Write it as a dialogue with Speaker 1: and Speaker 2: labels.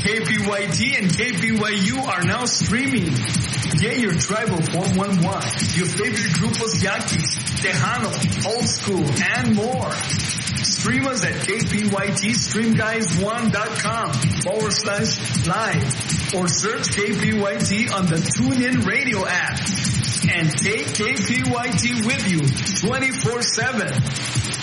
Speaker 1: KPYT and KPYU are now streaming. Get your tribal 411, your favorite grupos Yaquis, Tejano, Old School, and more. Stream us at kpytstreamguys1.com/live or search KPYT on the TuneIn Radio app. And take KPYT with you 24/7.